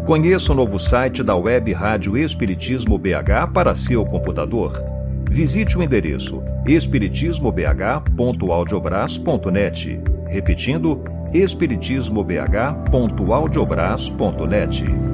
Conheça o novo site da Web Rádio Espiritismo BH para seu computador. Visite o endereço espiritismobh.audiobras.net. Repetindo, espiritismobh.audiobras.net.